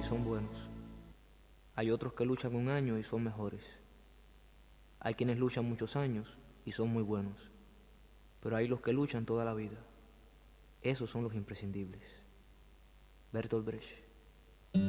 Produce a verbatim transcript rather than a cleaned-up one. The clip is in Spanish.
son buenos. Hay otros que luchan un año y son mejores. Hay quienes luchan muchos años y son muy buenos. Pero hay los que luchan toda la vida. Esos son los imprescindibles. Bertolt Brecht.